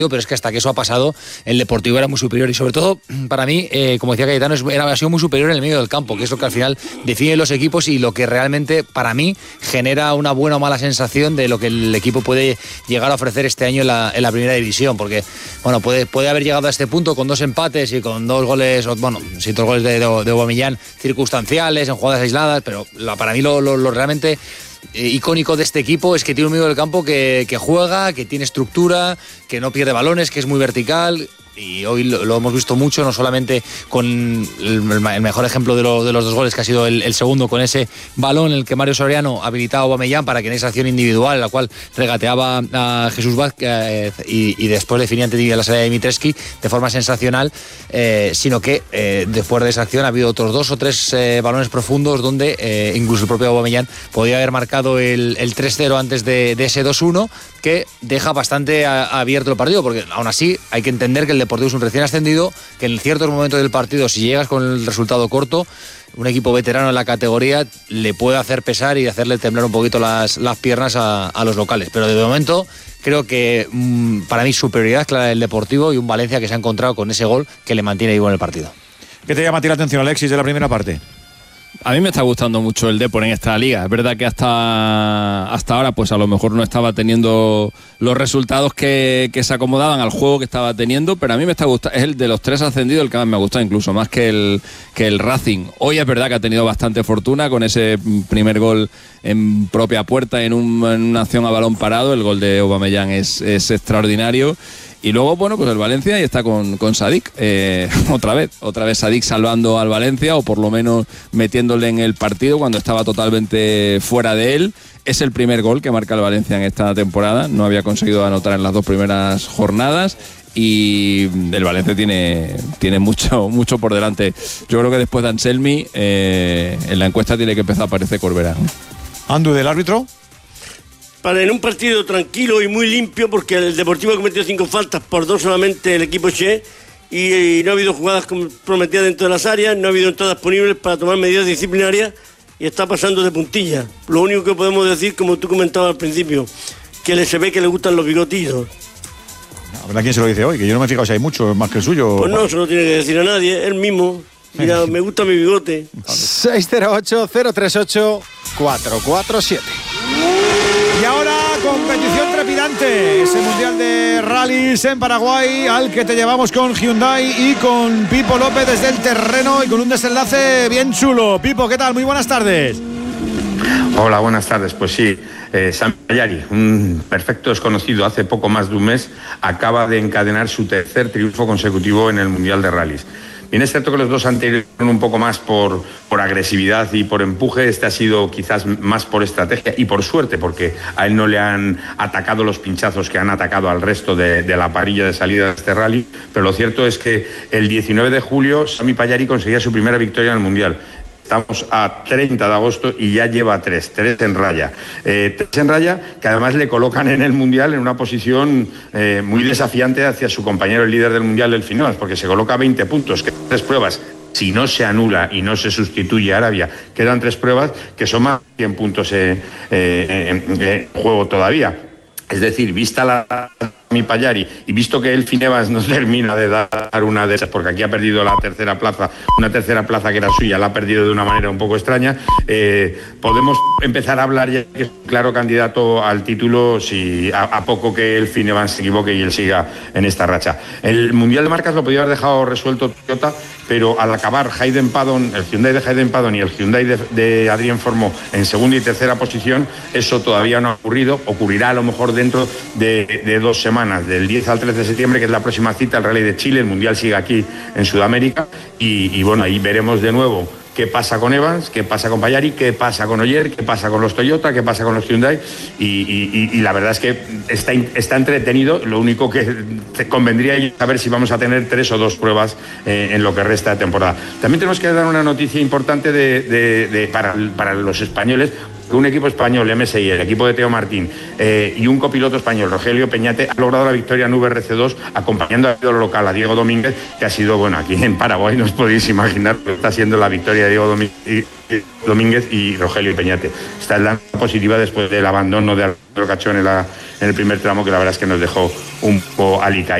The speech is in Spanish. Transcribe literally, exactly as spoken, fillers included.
pero es que hasta que eso ha pasado, el Deportivo era muy superior y sobre todo, para mí, eh, como decía Cayetano, es, era, ha sido muy superior en el medio del campo, que es lo que al final define los equipos y lo que realmente, para mí, genera una buena o mala sensación de lo que el equipo puede llegar a ofrecer este año en la, en la primera división, porque, bueno, puede, puede haber llegado a este punto con dos empates y con dos goles, bueno, sí, dos goles de, de, de Aubameyang circunstanciales, en jugadas aisladas, pero la, para mí lo, lo, lo realmente Eh, icónico de este equipo es que tiene un medio del campo que, que juega, que tiene estructura, que no pierde balones, que es muy vertical. Y hoy lo, lo hemos visto mucho, no solamente con el, el mejor ejemplo de, lo, de los dos goles, que ha sido el, el segundo, con ese balón en el que Mario Soriano habilitaba a Aubameyang para que en esa acción individual, en la cual regateaba a Jesús Vázquez eh, y, y después definía ante la salida de Dimitrescu de forma sensacional, eh, sino que eh, después de esa acción ha habido otros dos o tres eh, balones profundos donde eh, incluso el propio Aubameyang podía haber marcado el, el tres cero antes de, de ese dos uno, que deja bastante a, abierto el partido, porque aún así hay que entender que el Deportivo es un recién ascendido, que en ciertos momentos del partido, si llegas con el resultado corto, un equipo veterano en la categoría le puede hacer pesar y hacerle temblar un poquito las, las piernas a, a los locales. Pero de momento creo que mmm, para mí superioridad clara del Deportivo y un Valencia que se ha encontrado con ese gol que le mantiene vivo en el partido. ¿Qué te llama a ti la atención, Alexis, de la primera parte? A mí me está gustando mucho el Depor en esta liga. Es verdad que hasta, hasta ahora pues a lo mejor no estaba teniendo los resultados que, que se acomodaban al juego que estaba teniendo, pero a mí me está gustando. Es el de los tres ascendidos el que más me ha gustado, incluso más que el, que el Racing. Hoy es verdad que ha tenido bastante fortuna con ese primer gol en propia puerta, en, un, en una acción a balón parado. El gol de Aubameyang es, es extraordinario. Y luego, bueno, pues el Valencia y está con, con Sadik, eh, otra vez, otra vez Sadik salvando al Valencia, o por lo menos metiéndole en el partido cuando estaba totalmente fuera de él. Es el primer gol que marca el Valencia en esta temporada, no había conseguido anotar en las dos primeras jornadas. Y el Valencia tiene, tiene mucho, mucho por delante. Yo creo que después de Anselmi, eh, en la encuesta tiene que empezar a aparecer Corberán. Andu, ¿del árbitro? Para en un partido tranquilo y muy limpio, porque el Deportivo ha cometido cinco faltas, por dos solamente el equipo Che, y, y no ha habido jugadas comprometidas dentro de las áreas, no ha habido entradas disponibles para tomar medidas disciplinarias, y está pasando de puntilla. Lo único que podemos decir, como tú comentabas al principio, que le se ve que le gustan los bigotillos. A ver a quién se lo dice hoy, que yo no me he fijado si hay mucho más que el suyo. Pues no, se lo tiene que decir a nadie, él mismo. Mira, me gusta mi bigote. seis cero ocho, cero tres ocho, cuatro cuatro siete. Y ahora, competición trepidante, ese mundial de rallies en Paraguay al que te llevamos con Hyundai y con Pipo López desde el terreno y con un desenlace bien chulo. Pipo, ¿qué tal? Muy buenas tardes. Hola, buenas tardes. Pues sí, eh, Sami Pajari, un perfecto desconocido hace poco más de un mes, acaba de encadenar su tercer triunfo consecutivo en el mundial de rallies. Bien, es cierto que los dos anteriores fueron un poco más por, por agresividad y por empuje. Este ha sido quizás más por estrategia y por suerte, porque a él no le han atacado los pinchazos que han atacado al resto de, de la parrilla de salida de este rally. Pero lo cierto es que el diecinueve de julio Sami Pajari conseguía su primera victoria en el Mundial. Estamos a treinta de agosto y ya lleva tres, tres en raya. Eh, tres en raya que además le colocan en el Mundial en una posición eh, muy desafiante hacia su compañero, el líder del Mundial, el Finoas, porque se coloca a veinte puntos, que tres pruebas. Si no se anula y no se sustituye a Arabia, quedan tres pruebas que son más de cien puntos eh, eh, en, en juego todavía. Es decir, vista la mi Pajari y visto que el Finevas no termina de dar una de esas, porque aquí ha perdido la tercera plaza, una tercera plaza que era suya, la ha perdido de una manera un poco extraña, eh, podemos empezar a hablar ya que es un claro candidato al título si a, a poco que el Finevas se equivoque y él siga en esta racha. El Mundial de Marcas lo podía haber dejado resuelto Toyota, pero al acabar Hayden Paddon, el Hyundai de Hayden Paddon y el Hyundai de, de Adrien Formó en segunda y tercera posición, eso todavía no ha ocurrido, ocurrirá a lo mejor dentro de, de dos semanas, del diez al trece de septiembre, que es la próxima cita, el Rally de Chile. El Mundial sigue aquí en Sudamérica y, y bueno, ahí veremos de nuevo qué pasa con Evans, qué pasa con Pajari, qué pasa con Oyer, qué pasa con los Toyota, qué pasa con los Hyundai y, y, y la verdad es que está, está entretenido. Lo único que te convendría es saber si vamos a tener tres o dos pruebas eh, en lo que resta de temporada. También tenemos que dar una noticia importante de, de, de, para, para los españoles, un equipo español, M S I, el equipo de Teo Martín eh, y un copiloto español, Rogelio Peñate, ha logrado la victoria en V R C dos acompañando al ídolo local, a Diego Domínguez, que ha sido, bueno, aquí en Paraguay no os podéis imaginar lo que está siendo la victoria de Diego Domínguez y, Domínguez y Rogelio Peñate. Está en la positiva después del abandono de Alejandro Cachón en, la, en el primer tramo, que la verdad es que nos dejó un poco alicaídos.